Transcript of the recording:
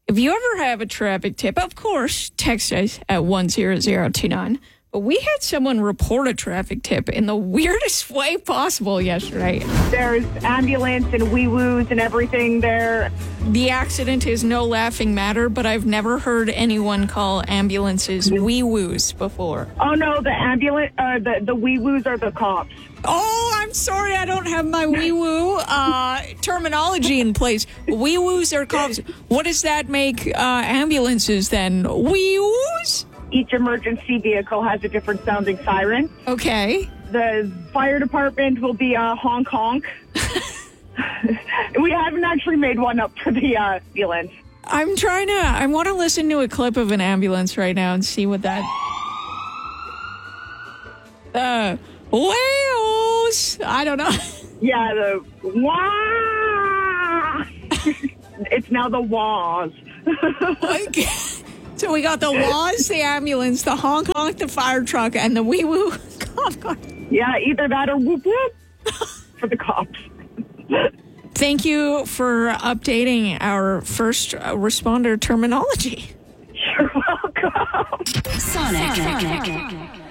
If you ever have a traffic tip, of course, text us at 10029. But we had someone report a traffic tip in the weirdest way possible yesterday. There's ambulance and wee-woos and everything there. The accident is no laughing matter, but I've never heard anyone call ambulances wee-woos before. Oh, no, the ambulance, the wee-woos are the cops. Oh, I'm sorry, I don't have my wee-woo terminology in place. Wee-woos are cops. What does that make ambulances then? Wee-woos? Each emergency vehicle has a different sounding siren. Okay. The fire department will be honk honk. We haven't actually made one up for the ambulance. I want to listen to a clip of an ambulance right now and see what that... Wales! I don't know. Yeah, the wah! It's now the wahs. So we got the wahs, the ambulance, the honk honk, the fire truck, and the wee woo cop car. Yeah, either that or whoop whoop for the cops. Thank you for updating our first responder terminology. You're welcome. Sonic.